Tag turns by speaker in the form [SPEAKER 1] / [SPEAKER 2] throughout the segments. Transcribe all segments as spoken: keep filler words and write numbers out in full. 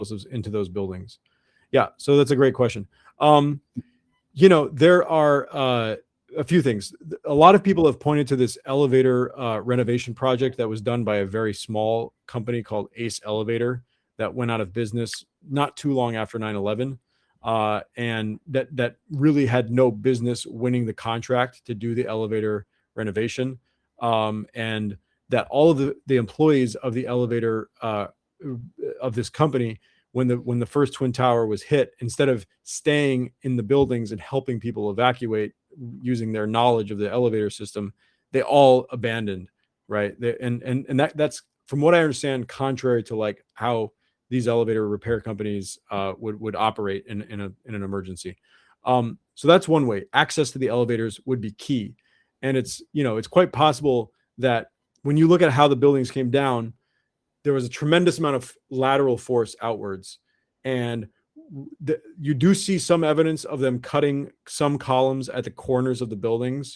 [SPEAKER 1] explosives into those buildings. Yeah, so that's a great question. Um, you know, there are uh, a few things. A lot of people have pointed to this elevator uh, renovation project that was done by a very small company called Ace Elevator that went out of business not too long after nine eleven. Uh, and that that really had no business winning the contract to do the elevator renovation. Um, and that all of the, the employees of the elevator uh, of this company, when the when the first twin tower was hit, instead of staying in the buildings and helping people evacuate using their knowledge of the elevator system, they all abandoned, right? They, and and and that that's, from what I understand, contrary to like how these elevator repair companies uh, would would operate in in a in an emergency. Um, so that's one way. Access to the elevators would be key, and it's you know it's quite possible that when you look at how the buildings came down, there was a tremendous amount of lateral force outwards, and the, you do see some evidence of them cutting some columns at the corners of the buildings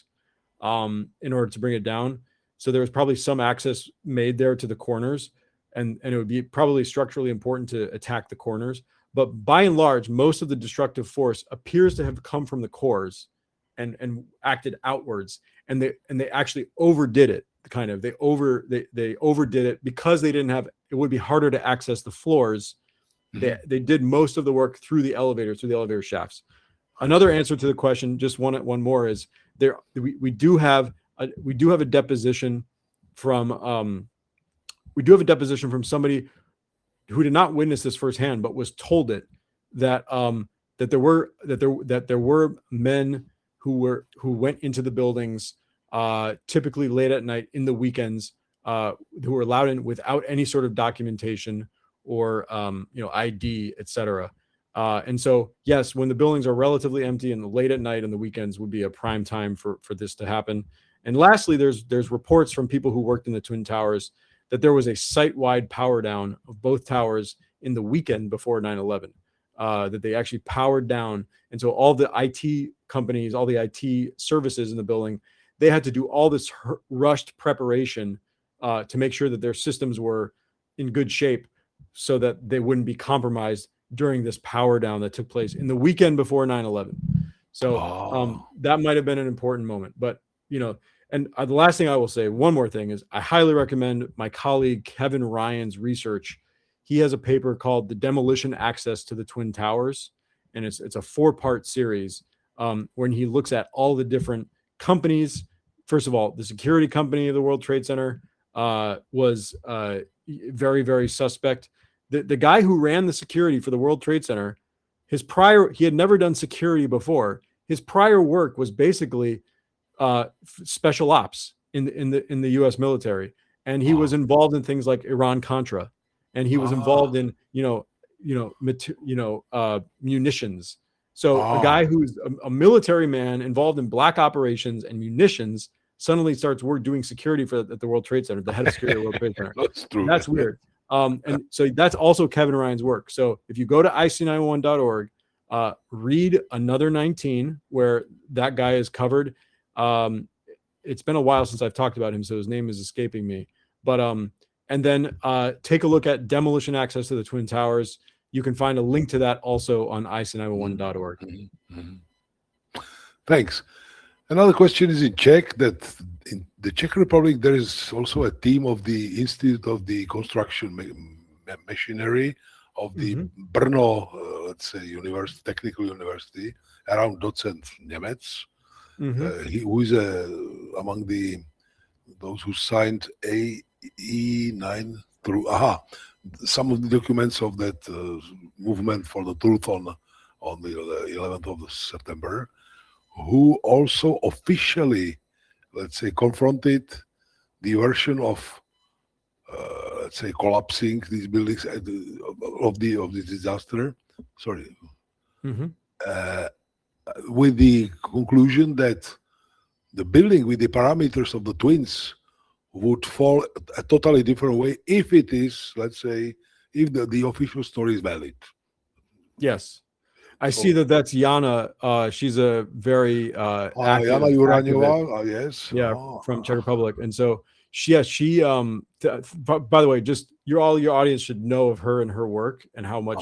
[SPEAKER 1] um, in order to bring it down. So there was probably some access made there to the corners, and, and it would be probably structurally important to attack the corners. But by and large, most of the destructive force appears to have come from the cores and, and acted outwards. And they and they actually overdid it. Kind of they over they they overdid it because they didn't have, it would be harder to access the floors. Mm-hmm. They they did most of the work through the elevators, through the elevator shafts. Another answer to the question, just one one more, is there we, we do have a, we do have a deposition from um we do have a deposition from somebody who did not witness this firsthand but was told it, that um that there were that there that there were men who were who went into the buildings uh typically late at night in the weekends, uh who were allowed in without any sort of documentation or um you know I D, etc. Uh and so yes, when the buildings are relatively empty and late at night and the weekends would be a prime time for for this to happen. And lastly, there's there's reports from people who worked in the Twin Towers that there was a site-wide power down of both towers in the weekend before nine eleven, uh that they actually powered down. And so all the I T companies, all the I T services in the building, they had to do all this rushed preparation uh, to make sure that their systems were in good shape so that they wouldn't be compromised during this power down that took place in the weekend before nine eleven. So um, that might have been an important moment. But, you know, and uh, the last thing I will say, one more thing, is I highly recommend my colleague Kevin Ryan's research. He has a paper called The Demolition Access to the Twin Towers, and it's it's a four-part series um, when he looks at all the different companies. First of all, the security company of the World Trade Center uh, was uh, very, very suspect. The, the guy who ran the security for the World Trade Center, his prior, he had never done security before. His prior work was basically uh, special ops in the, in the, in the U S military. And he was involved in things like Iran Contra, and he was involved in, you know, you know, mat- you know, uh, munitions. So oh. a guy who's a, a military man involved in black operations and munitions suddenly starts work doing security for at the World Trade Center, the head of security of the World Trade Center. That's true. That's weird. Um, and so that's also Kevin Ryan's work. So if you go to I C nine one one dot org, uh, read Another nineteen, where that guy is covered. Um, it's been a while since I've talked about him, so his name is escaping me. But um, and then uh, take a look at Demolition Access to the Twin Towers. You can find a link to that also on I C nine one one dot org.
[SPEAKER 2] Mm-hmm. Mm-hmm. Thanks. Another question is in Czech, that in the Czech Republic, there is also a team of the Institute of the Construction Ma- Machinery of the mm-hmm. Brno, uh, let's say, University, Technical University, around docent Němec, mm-hmm. uh, he, who is uh, among the those who signed A E nine through, aha, some of the documents of that uh, movement for the truth on, on the eleventh of September, who also officially, let's say, confronted the version of, uh, let's say, collapsing these buildings of the of the disaster. Sorry, mm-hmm. uh, with the conclusion that the building with the parameters of the twins would fall a totally different way if it is, let's say, if the, the official story is valid.
[SPEAKER 1] Yes. I so, see that that's Jana. Uh, she's a very uh, active,
[SPEAKER 2] Jana Juraniova, uh, yes.
[SPEAKER 1] Yeah,
[SPEAKER 2] oh.
[SPEAKER 1] from Czech Republic. And so she, yeah, she, um, th- by the way, just your all your audience should know of her and her work and how much